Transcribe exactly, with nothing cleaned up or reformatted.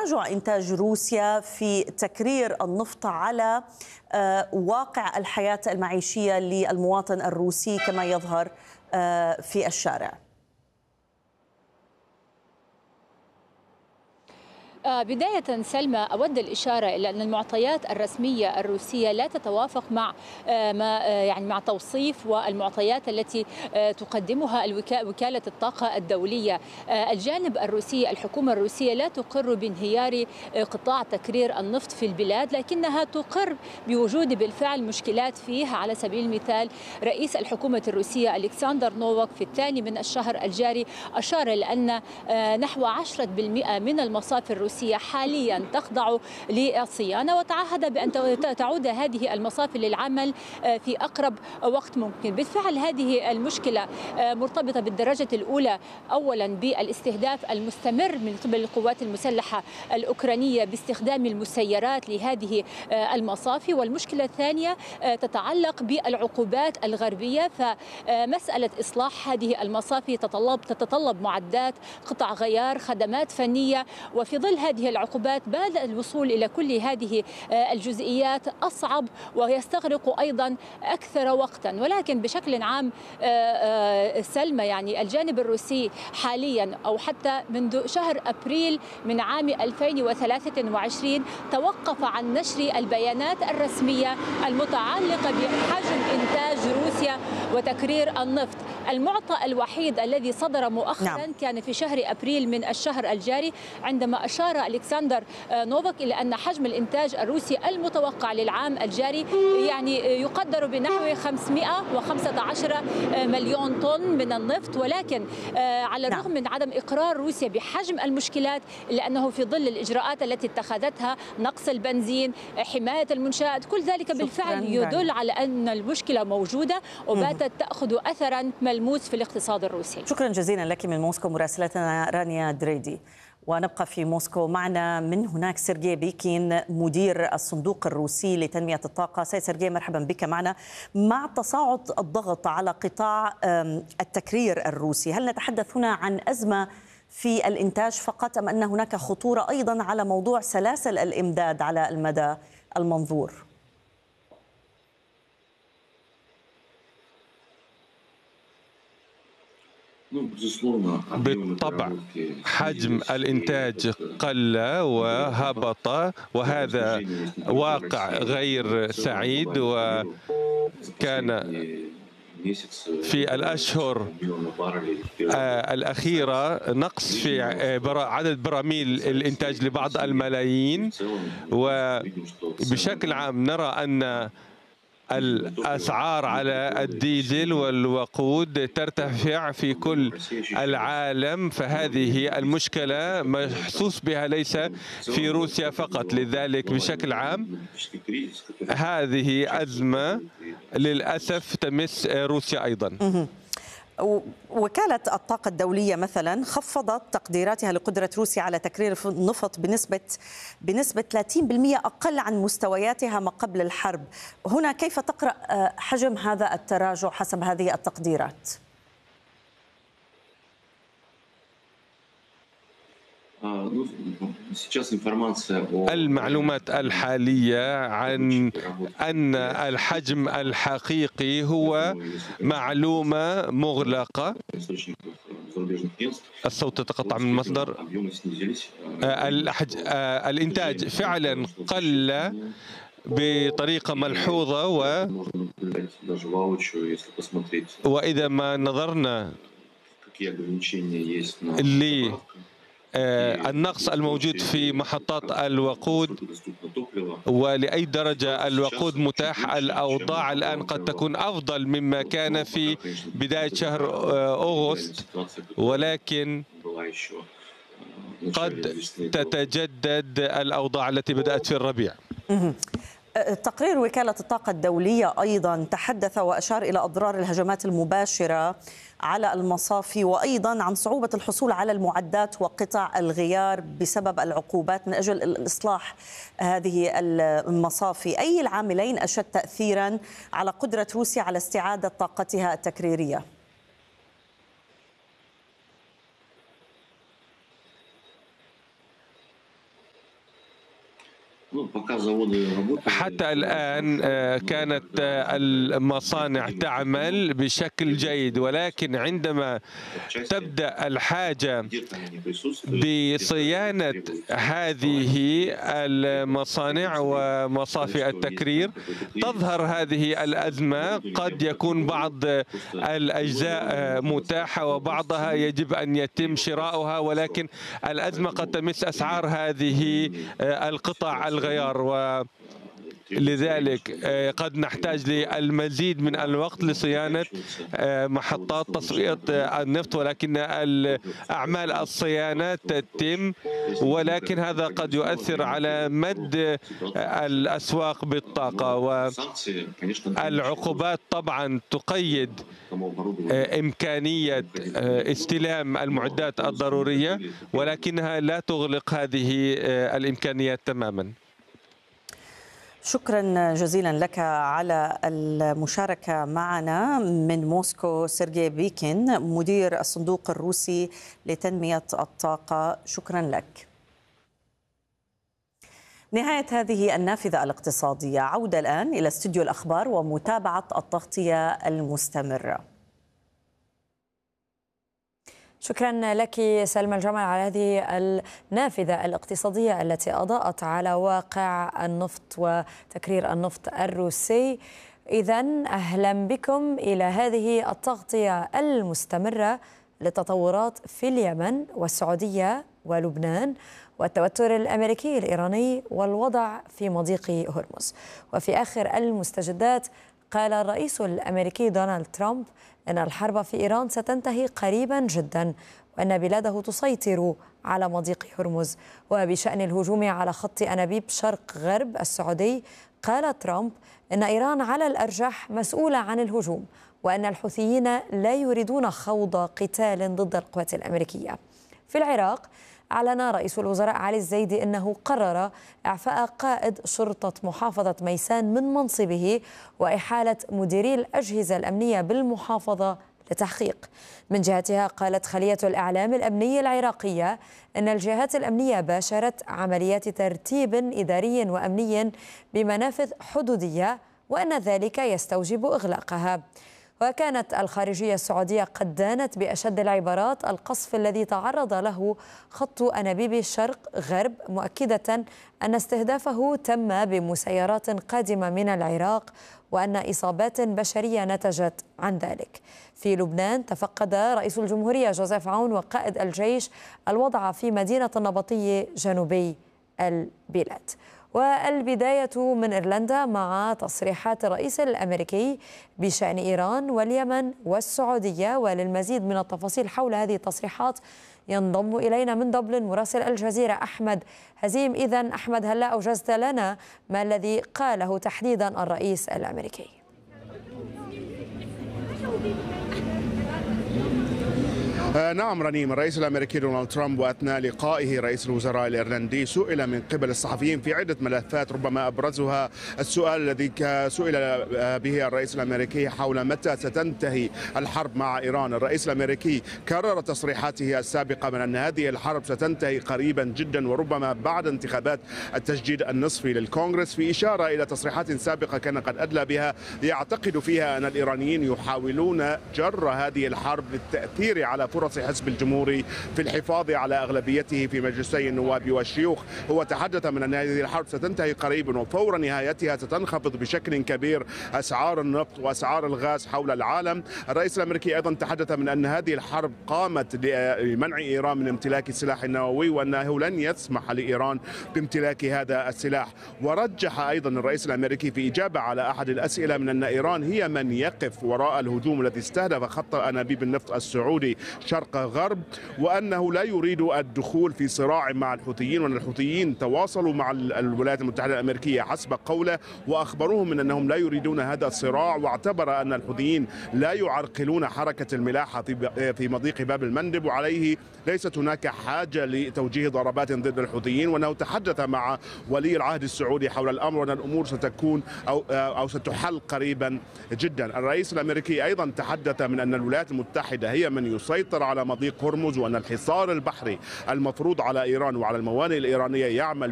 تراجع إنتاج روسيا في تكرير النفط على واقع الحياة المعيشية للمواطن الروسي كما يظهر في الشارع؟ بداية سلمى، أود الإشارة إلى أن المعطيات الرسمية الروسية لا تتوافق مع ما يعني مع توصيف والمعطيات التي تقدمها وكالة الطاقة الدولية. الجانب الروسي، الحكومة الروسية لا تقر بانهيار قطاع تكرير النفط في البلاد، لكنها تقر بوجود بالفعل مشكلات فيه. على سبيل المثال، رئيس الحكومة الروسية ألكسندر نوفاك في الثاني من الشهر الجاري أشار إلى أن نحو عشرة بالمئة من المصافي الروسية حاليا تخضع للصيانة، وتعهد بأن تعود هذه المصافي للعمل في أقرب وقت ممكن. بالفعل هذه المشكلة مرتبطة بالدرجة الأولى أولا بالاستهداف المستمر من قبل القوات المسلحة الأوكرانية باستخدام المسيرات لهذه المصافي، والمشكلة الثانية تتعلق بالعقوبات الغربية. فمسألة إصلاح هذه المصافي تتطلب تتطلب معدات، قطع غيار، خدمات فنية، وفي ظل هذه العقوبات بدأ الوصول إلى كل هذه الجزئيات أصعب ويستغرق أيضا أكثر وقتا. ولكن بشكل عام سلمى، يعني الجانب الروسي حاليا أو حتى منذ شهر أبريل من عام ألفين وثلاثة وعشرين توقف عن نشر البيانات الرسمية المتعلقة بحجم إنتاج روسيا وتكرير النفط. المعطى الوحيد الذي صدر مؤخرا نعم. كان في شهر أبريل من الشهر الجاري، عندما أشار ألكسندر نوفاك إلى أن حجم الإنتاج الروسي المتوقع للعام الجاري يعني يقدر بنحو خمسمئة وخمسة عشر مليون طن من النفط. ولكن على الرغم من عدم إقرار روسيا بحجم المشكلات، إلا أنه في ظل الإجراءات التي اتخذتها، نقص البنزين، حماية المنشآت، كل ذلك بالفعل يدل على أن المشكلة موجودة وباتت تأخذ أثرا ملموس في الاقتصاد الروسي. شكرا جزيلا لك من موسكو مراسلتنا رانيا دريدي. ونبقى في موسكو، معنا من هناك سيرجي بيكين مدير الصندوق الروسي لتنمية الطاقة. سيد سيرجي، مرحبا بك معنا. مع تصاعد الضغط على قطاع التكرير الروسي، هل نتحدث هنا عن أزمة في الإنتاج فقط أم أن هناك خطورة أيضا على موضوع سلاسل الإمداد على المدى المنظور؟ بالطبع حجم الإنتاج قل وهبط، وهذا واقع غير سعيد. وكان في الأشهر الأخيرة نقص في عدد براميل الإنتاج لبعض الملايين، وبشكل عام نرى أن الأسعار على الديزل والوقود ترتفع في كل العالم. فهذه المشكلة محسوس بها ليس في روسيا فقط، لذلك بشكل عام هذه أزمة للأسف تمس روسيا أيضا. وكالة الطاقة الدولية مثلا خفضت تقديراتها لقدرة روسيا على تكرير النفط بنسبة بنسبة ثلاثين بالمئة أقل عن مستوياتها ما قبل الحرب. هنا كيف تقرأ حجم هذا التراجع حسب هذه التقديرات؟ المعلومات الحالية عن أن الحجم الحقيقي هو معلومة مغلقة. الصوت تقطع من المصدر. الإنتاج فعلا قل بطريقة ملحوظة، و... وإذا ما نظرنا ل النقص الموجود في محطات الوقود ولأي درجة الوقود متاح، الأوضاع الآن قد تكون أفضل مما كان في بداية شهر أغسطس، ولكن قد تتجدد الأوضاع التي بدأت في الربيع. تقرير وكالة الطاقة الدولية أيضا تحدث وأشار إلى أضرار الهجمات المباشرة على المصافي، وأيضا عن صعوبة الحصول على المعدات وقطع الغيار بسبب العقوبات من أجل الإصلاح هذه المصافي. أي العاملين أشد تأثيرا على قدرة روسيا على استعادة طاقتها التكريرية؟ حتى الآن كانت المصانع تعمل بشكل جيد، ولكن عندما تبدأ الحاجة بصيانة هذه المصانع ومصافي التكرير تظهر هذه الأزمة. قد يكون بعض الأجزاء متاحة وبعضها يجب أن يتم شراؤها، ولكن الأزمة قد تمس أسعار هذه القطع الغيار، ولذلك قد نحتاج للمزيد من الوقت لصيانة محطات تصفية النفط، ولكن أعمال الصيانة تتم، ولكن هذا قد يؤثر على مد الأسواق بالطاقة. والعقوبات طبعا تقيد إمكانية استلام المعدات الضرورية، ولكنها لا تغلق هذه الإمكانيات تماما. شكرا جزيلا لك على المشاركة معنا من موسكو سيرجي بيكين مدير الصندوق الروسي لتنمية الطاقة. شكرا لك. نهاية هذه النافذة الاقتصادية، عودة الآن إلى استوديو الأخبار ومتابعة التغطية المستمرة. شكرا لك سلمى الجمل على هذه النافذة الاقتصادية التي أضاءت على واقع النفط وتكرير النفط الروسي. إذن أهلا بكم إلى هذه التغطية المستمرة للتطورات في اليمن والسعودية ولبنان والتوتر الأمريكي الإيراني والوضع في مضيق هرمز. وفي آخر المستجدات قال الرئيس الأمريكي دونالد ترامب أن الحرب في إيران ستنتهي قريبا جدا وأن بلاده تسيطر على مضيق هرمز. وبشأن الهجوم على خط أنابيب شرق غرب السعودي قال ترامب أن إيران على الأرجح مسؤولة عن الهجوم وأن الحوثيين لا يريدون خوض قتال ضد القوات الأمريكية. في العراق أعلن رئيس الوزراء علي الزيدي أنه قرر إعفاء قائد شرطة محافظة ميسان من منصبه وإحالة مديري الأجهزة الأمنية بالمحافظة لتحقيق. من جهتها قالت خلية الإعلام الأمني العراقية أن الجهات الأمنية باشرت عمليات ترتيب إداري وأمني بمنافذ حدودية وأن ذلك يستوجب إغلاقها. وكانت الخارجية السعودية قد دانت بأشد العبارات القصف الذي تعرض له خط أنابيب الشرق غرب، مؤكدة أن استهدافه تم بمسيرات قادمة من العراق وأن إصابات بشرية نتجت عن ذلك. في لبنان تفقد رئيس الجمهورية جوزيف عون وقائد الجيش الوضع في مدينة النبطية جنوبي البلاد. والبداية من إيرلندا مع تصريحات الرئيس الأمريكي بشأن إيران واليمن والسعودية. وللمزيد من التفاصيل حول هذه التصريحات ينضم إلينا من دبلن مراسل الجزيرة أحمد هزيم. إذن أحمد، هل أوجزت لنا ما الذي قاله تحديدا الرئيس الأمريكي؟ نعم رنيم، الرئيس الأمريكي دونالد ترامب وأثناء لقائه رئيس الوزراء الإيرلندي سئل من قبل الصحفيين في عدة ملفات، ربما أبرزها السؤال الذي سئل به الرئيس الأمريكي حول متى ستنتهي الحرب مع إيران. الرئيس الأمريكي كرر تصريحاته السابقة من أن هذه الحرب ستنتهي قريبا جدا وربما بعد انتخابات التجديد النصفي للكونغرس، في إشارة إلى تصريحات سابقة كان قد أدلى بها يعتقد فيها أن الإيرانيين يحاولون جر هذه الحرب للتأثير على فرص حزب الجمهوري في الحفاظ على أغلبيته في مجلسي النواب والشيوخ. هو تحدث من أن هذه الحرب ستنتهي قريبا وفور نهايتها ستنخفض بشكل كبير أسعار النفط وأسعار الغاز حول العالم. الرئيس الأمريكي أيضا تحدث من أن هذه الحرب قامت لمنع إيران من امتلاك السلاح النووي وأنه لن يسمح لإيران بامتلاك هذا السلاح. ورجح أيضا الرئيس الأمريكي في إجابة على أحد الأسئلة من أن إيران هي من يقف وراء الهجوم الذي استهدف خط أنابيب النفط السعودي شرق غرب، وأنه لا يريد الدخول في صراع مع الحوثيين، وأن الحوثيين تواصلوا مع الولايات المتحدة الأمريكية حسب قوله وأخبروهم من أنهم لا يريدون هذا الصراع. واعتبر أن الحوثيين لا يعرقلون حركة الملاحة في مضيق باب المندب وعليه ليست هناك حاجة لتوجيه ضربات ضد الحوثيين، وأنه تحدث مع ولي العهد السعودي حول الأمر وأن الأمور ستكون أو أو ستحل قريبا جدا. الرئيس الأمريكي أيضا تحدث من أن الولايات المتحدة هي من يسيطر على مضيق هرمز وأن الحصار البحري المفروض على إيران وعلى الموانئ الإيرانية يعمل